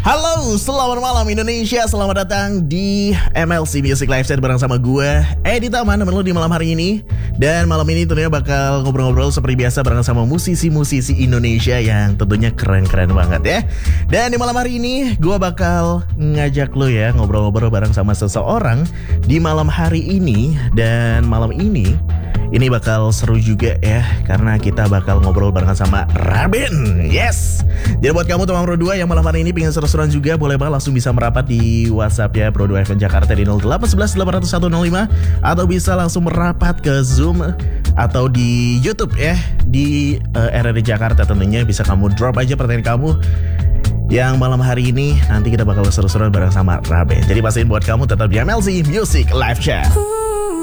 Halo, selamat malam Indonesia. Selamat datang di MLC Music Live Chat bareng sama gue, Edi Taman, temen lo di malam hari ini. Dan malam ini tentunya bakal ngobrol-ngobrol seperti biasa bareng sama musisi-musisi Indonesia yang tentunya keren-keren banget ya. Dan di malam hari ini gue bakal ngajak lo ya ngobrol-ngobrol bareng sama seseorang di malam hari ini. Dan malam ini bakal seru juga ya, karena kita bakal ngobrol barengan sama Raben. Yes. Jadi buat kamu teman Pro 2 yang malam hari ini pengen seru-seruan juga, boleh banget langsung bisa merapat di WhatsApp ya Pro 2 FM Jakarta di 0811 801 05, atau bisa langsung merapat ke Zoom atau di YouTube ya di RRI Jakarta. Tentunya bisa kamu drop aja pertanyaan kamu yang malam hari ini. Nanti kita bakal seru-seruan bareng sama Raben. Jadi pastiin buat kamu tetap di MLC Music Live Chat.